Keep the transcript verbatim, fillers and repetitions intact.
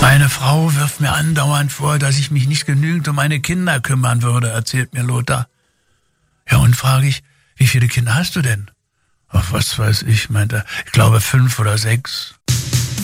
Meine Frau wirft mir andauernd vor, dass ich mich nicht genügend um meine Kinder kümmern würde, erzählt mir Lothar. Ja, und frage ich, wie viele Kinder hast du denn? Ach, was weiß ich, meint er. Ich glaube fünf oder sechs.